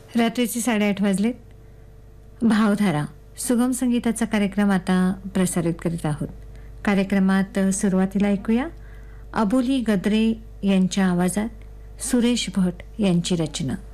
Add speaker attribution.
Speaker 1: रात्रीचे 8:30 वाजलेत. भावधारा सुगम संगीताचा कार्यक्रम आता प्रसारित करीत आहोत. कार्यक्रमात सुरुवातीला ऐकूया अबोली गद्रे यांच्या आवाजात सुरेश भट यांची रचना.